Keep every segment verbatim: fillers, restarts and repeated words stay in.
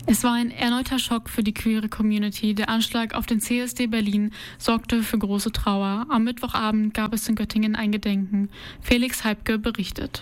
Es war ein erneuter Schock für die queere Community. Der Anschlag auf den C S D Berlin sorgte für große Trauer. Am Mittwochabend gab es in Göttingen ein Gedenken. Felix Heibke berichtet.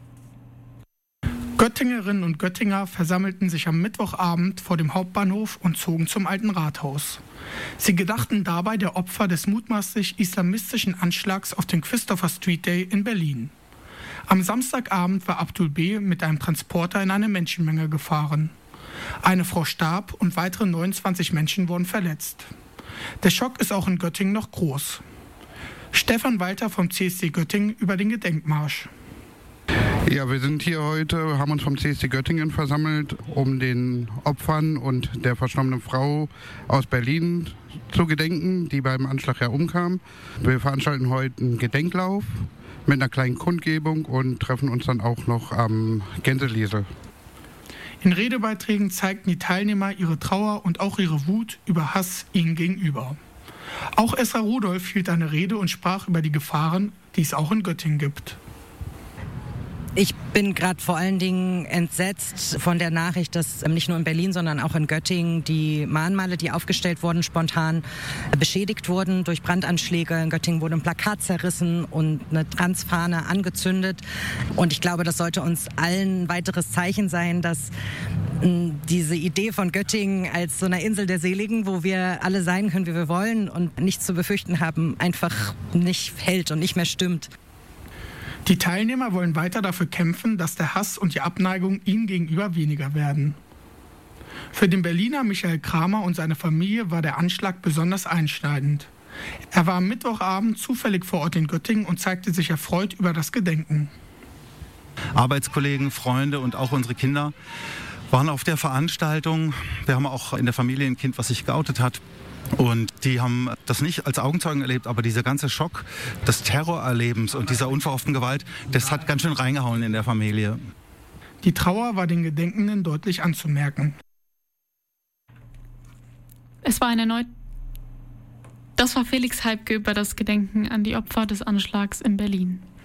Göttingerinnen und Göttinger versammelten sich am Mittwochabend vor dem Hauptbahnhof und zogen zum Alten Rathaus. Sie gedachten dabei der Opfer des mutmaßlich islamistischen Anschlags auf den Christopher Street Day in Berlin. Am Samstagabend war Abdul B. mit einem Transporter in eine Menschenmenge gefahren. Eine Frau starb und weitere neunundzwanzig Menschen wurden verletzt. Der Schock ist auch in Göttingen noch groß. Stefan Walter vom C S D Göttingen über den Gedenkmarsch. Ja, wir sind hier heute, haben uns vom C S D Göttingen versammelt, um den Opfern und der verstorbenen Frau aus Berlin zu gedenken, die beim Anschlag ja umkam. Wir veranstalten heute einen Gedenklauf mit einer kleinen Kundgebung und treffen uns dann auch noch am Gänseliesel. In Redebeiträgen zeigten die Teilnehmer ihre Trauer und auch ihre Wut über Hass ihnen gegenüber. Auch Esra Rudolph hielt eine Rede und sprach über die Gefahren, die es auch in Göttingen gibt. Ich bin gerade vor allen Dingen entsetzt von der Nachricht, dass nicht nur in Berlin, sondern auch in Göttingen die Mahnmale, die aufgestellt wurden, spontan beschädigt wurden durch Brandanschläge. In Göttingen wurde ein Plakat zerrissen und eine Transfahne angezündet. Und ich glaube, das sollte uns allen ein weiteres Zeichen sein, dass diese Idee von Göttingen als so einer Insel der Seligen, wo wir alle sein können, wie wir wollen und nichts zu befürchten haben, einfach nicht hält und nicht mehr stimmt. Die Teilnehmer wollen weiter dafür kämpfen, dass der Hass und die Abneigung ihnen gegenüber weniger werden. Für den Berliner Michael Kramer und seine Familie war der Anschlag besonders einschneidend. Er war am Mittwochabend zufällig vor Ort in Göttingen und zeigte sich erfreut über das Gedenken. Arbeitskollegen, Freunde und auch unsere Kinder waren auf der Veranstaltung. Wir haben auch in der Familie ein Kind, was sich geoutet hat. Und die haben das nicht als Augenzeugen erlebt, aber dieser ganze Schock des Terrorerlebens und dieser unverhofften Gewalt, das hat ganz schön reingehauen in der Familie. Die Trauer war den Gedenkenden deutlich anzumerken. Es war ein erneut. Das war Felix Heibke über das Gedenken an die Opfer des Anschlags in Berlin.